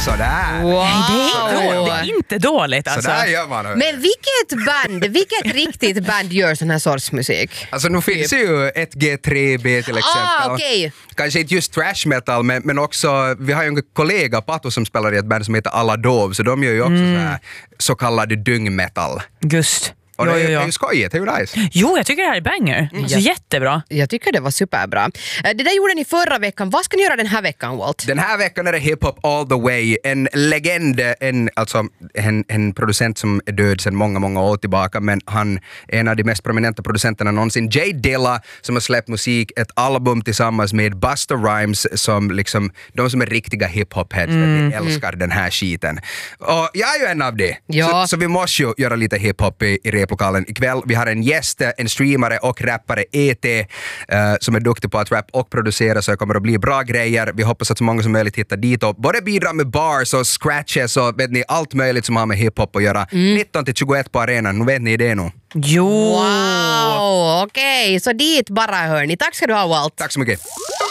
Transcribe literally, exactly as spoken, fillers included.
Sådär. Wow. Nej, det är, det är inte dåligt alltså. Sådär gör man. Men vilket band, vilket riktigt band gör sån här sorts musik? Alltså nu finns ju ett G tre B till exempel. Ah, okej. Kanske inte just thrash metal, men, men också, vi har ju en kollega, Pato, som spelar i ett band som heter Aladov, så de gör ju också mm. så här så kallad dyngmetal. Just. Och jo, det är, jo, jo. är ju skojigt, det är ju nice. Jo, jag tycker det här är banger. Mm. Så jättebra. Jag tycker det var superbra. Det där gjorde ni förra veckan. Vad ska ni göra den här veckan, Walt? Den här veckan är det hiphop all the way. En legend, en, alltså en, en producent som är död sedan många, många år tillbaka, men han är en av de mest prominenta producenterna någonsin. Jay Dilla, som har släppt musik, ett album tillsammans med Busta Rhymes, som liksom, de som är riktiga hiphop-heads, mm. de älskar den här skiten. Och jag är ju en av det. Ja. Så, så vi måste ju göra lite hiphop i, i replokalen ikväll. Vi har en gäst, en streamare och rappare, E T, uh, som är duktig på att rap och producera, så det kommer att bli bra grejer. Vi hoppas att så många som möjligt hittar dit och både bidra med bars och scratches och vet ni, allt möjligt som har med hiphop att göra. Mm. nitton till tjugoett på arenan, nu vet ni det nu. Jo! Wow, okej. Okay. Så dit bara hör ni. Tack ska du ha, Walt. Tack så mycket.